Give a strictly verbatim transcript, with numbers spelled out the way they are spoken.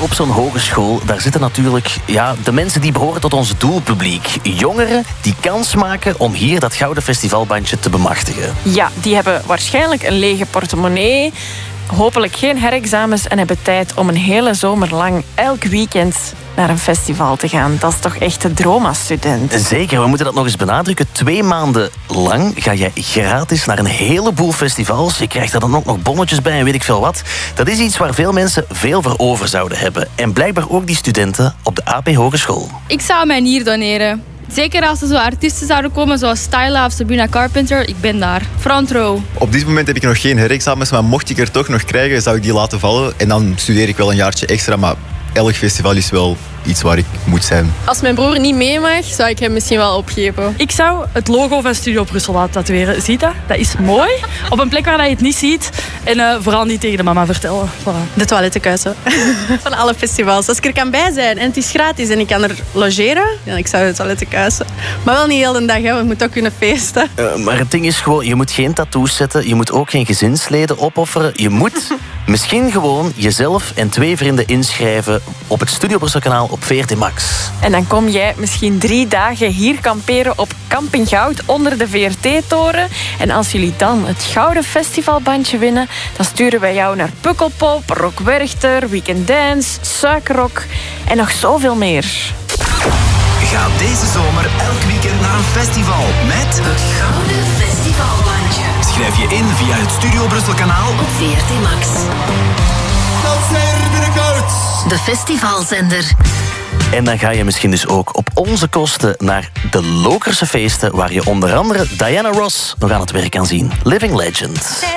op zo'n hogeschool, daar zitten natuurlijk ja, de mensen die behoren tot ons doelpubliek. Jongeren die kans maken om hier dat gouden festivalbandje te bemachtigen. Ja, die hebben waarschijnlijk een lege portemonnee, hopelijk geen herexamens en hebben tijd om een hele zomer lang elk weekend naar een festival te gaan. Dat is toch echt de droom als student. Zeker, we moeten dat nog eens benadrukken. Twee maanden lang ga jij gratis naar een heleboel festivals. Je krijgt er dan ook nog bonnetjes bij en weet ik veel wat. Dat is iets waar veel mensen veel voor over zouden hebben. En blijkbaar ook die studenten op de A P Hogeschool. Ik zou mij hier doneren. Zeker als er zo artiesten zouden komen zoals Styla of Sabrina Carpenter. Ik ben daar. Front row. Op dit moment heb ik nog geen herexamens, maar mocht ik er toch nog krijgen, zou ik die laten vallen. En dan studeer ik wel een jaartje extra, maar elk festival is wel iets waar ik moet zijn. Als mijn broer niet mee mag, zou ik hem misschien wel opgeven. Ik zou het logo van Studio Brussel laten tatoeëren. Ziet dat? Dat is mooi. Op een plek waar je het niet ziet. En uh, vooral niet tegen de mama vertellen. Voilà. De toilettenkuisen. Van alle festivals. Als ik er kan bij zijn en het is gratis en ik kan er logeren, dan ik zou de toilettenkuisen. Maar wel niet heel de dag, hè. We moeten ook kunnen feesten. Uh, maar het ding is gewoon, je moet geen tattoos zetten. Je moet ook geen gezinsleden opofferen. Je moet misschien gewoon jezelf en twee vrienden inschrijven op het Studio Brussel kanaal op V R T Max. En dan kom jij misschien drie dagen hier kamperen op Camping Goud onder de V R T-toren. En als jullie dan het gouden festivalbandje winnen, dan sturen wij jou naar Pukkelpop, Rock Werchter, Weekend Dance, Suikerrock en nog zoveel meer. Ga deze zomer elk weekend naar een festival met het gouden festivalbandje. Schrijf je in via het Studio Brussel kanaal op V R T Max. Dat zijn er binnenkort. De festivalzender. En dan ga je misschien dus ook op onze kosten naar de Lokerse feesten, waar je onder andere Diana Ross nog aan het werk kan zien. Living Legend.